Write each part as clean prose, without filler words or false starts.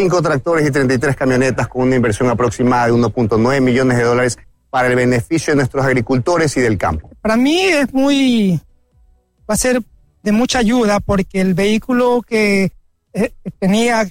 5 tractores y 33 camionetas con una inversión aproximada de 1.9 millones de dólares para el beneficio de nuestros agricultores y del campo. Para mí va a ser de mucha ayuda porque el vehículo tenía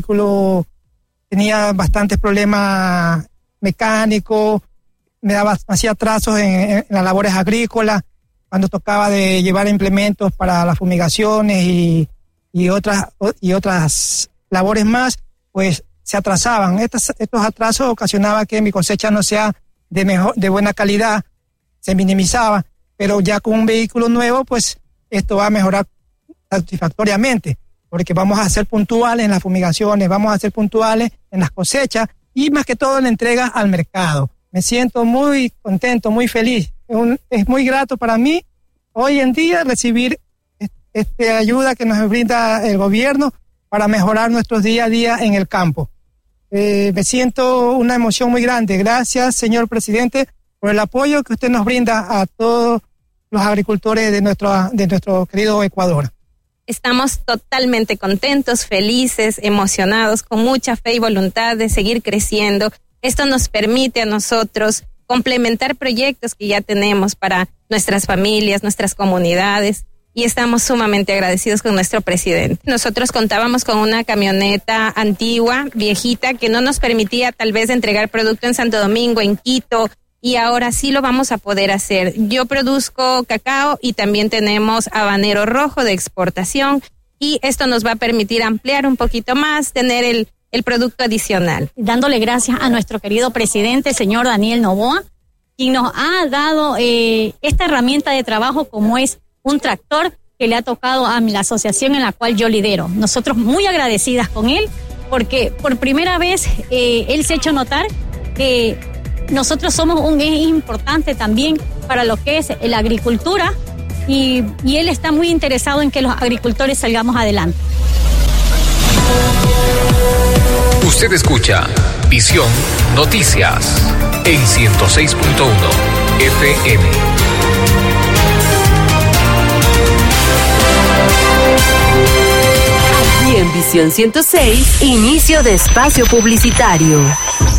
bastantes problemas mecánicos, hacía atrasos en las labores agrícolas, cuando tocaba de llevar implementos para las fumigaciones y otras labores más, pues se atrasaban. Estos atrasos ocasionaban que mi cosecha no sea de buena calidad, se minimizaba, pero ya con un vehículo nuevo, pues esto va a mejorar satisfactoriamente, porque vamos a ser puntuales en las fumigaciones, vamos a ser puntuales en las cosechas y más que todo en la entrega al mercado. Me siento muy contento, muy feliz. Es muy grato para mí hoy en día recibir esta ayuda que nos brinda el gobierno para mejorar nuestros día a día en el campo. Me siento una emoción muy grande. Gracias, señor presidente, por el apoyo que usted nos brinda a todos los agricultores de nuestro querido Ecuador. Estamos totalmente contentos, felices, emocionados, con mucha fe y voluntad de seguir creciendo. Esto nos permite a nosotros complementar proyectos que ya tenemos para nuestras familias, nuestras comunidades, y estamos sumamente agradecidos con nuestro presidente. Nosotros contábamos con una camioneta antigua, viejita, que no nos permitía tal vez entregar producto en Santo Domingo, en Quito, y ahora sí lo vamos a poder hacer. Yo produzco cacao y también tenemos habanero rojo de exportación, y esto nos va a permitir ampliar un poquito más, tener el producto adicional. Dándole gracias a nuestro querido presidente, señor Daniel Noboa, quien nos ha dado esta herramienta de trabajo como es un tractor que le ha tocado a la asociación en la cual yo lidero. Nosotros muy agradecidas con él porque por primera vez él se ha hecho notar que nosotros somos un eje importante también para lo que es la agricultura y él está muy interesado en que los agricultores salgamos adelante. Usted escucha Visión Noticias en 106.1 FM. Aquí en Visión 106, inicio de espacio publicitario.